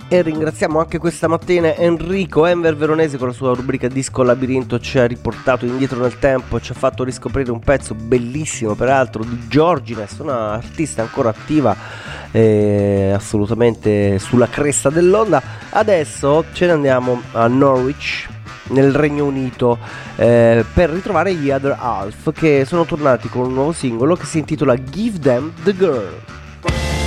E ringraziamo anche questa mattina Enrico Enver Veronese con la sua rubrica Disco Labirinto. Ci ha riportato indietro nel tempo, ci ha fatto riscoprire un pezzo bellissimo peraltro di Georgines, una artista ancora attiva, assolutamente sulla cresta dell'onda. Adesso ce ne andiamo a Norwich nel Regno Unito per ritrovare gli Other Half, che sono tornati con un nuovo singolo che si intitola Give Them the Girl.